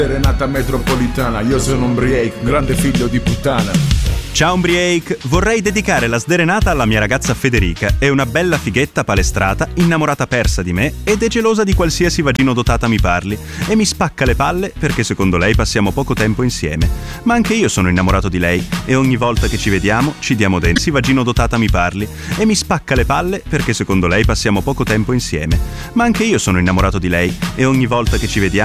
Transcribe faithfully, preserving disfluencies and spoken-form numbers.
Serenata metropolitana, io sono un break, grande figlio di puttana. Ciao Umbriake, vorrei dedicare la sderenata alla mia ragazza Federica. È una bella fighetta palestrata, innamorata persa di me ed è gelosa di qualsiasi vagino dotata mi parli e mi spacca le palle perché secondo lei passiamo poco tempo insieme. Ma anche io sono innamorato di lei e ogni volta che ci vediamo ci diamo dentro. Si vagino dotata mi parli e mi spacca le palle perché secondo lei passiamo poco tempo insieme. Ma anche io sono innamorato di lei e ogni volta che ci vediamo